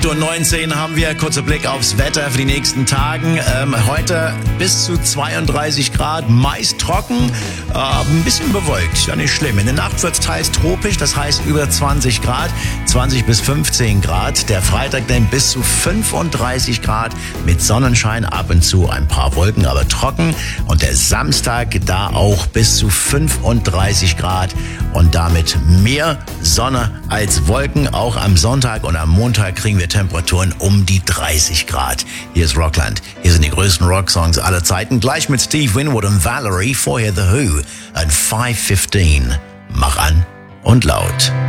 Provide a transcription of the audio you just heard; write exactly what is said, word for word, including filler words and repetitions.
acht Uhr neunzehn haben wir. Kurzer Blick aufs Wetter für die nächsten Tagen. Ähm, heute bis zu zweiunddreißig Grad, meist trocken, äh, ein bisschen bewölkt. Ja, nicht schlimm. In der Nacht wird es teils tropisch, das heißt über zwanzig Grad, zwanzig bis fünfzehn Grad. Der Freitag dann bis zu fünfunddreißig Grad mit Sonnenschein, ab und zu ein paar Wolken, aber trocken. Und der Samstag da auch bis zu fünfunddreißig Grad und damit mehr Sonne als Wolken. Auch am Sonntag und am Montag kriegen wir Temperaturen um die dreißig Grad. Hier ist Rockland. Hier sind die größten Rocksongs aller Zeiten. Gleich mit Steve Winwood und Valerie. Vorher The Who at five fifteen. Mach an und laut.